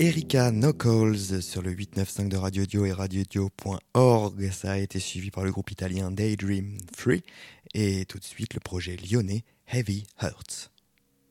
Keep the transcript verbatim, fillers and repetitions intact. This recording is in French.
Erika Knuckles sur le huit neuf cinq de Radio Dio et radiodio point org. Ça a été suivi par le groupe italien Daydream trois et tout de suite le projet lyonnais Heavy Hearts.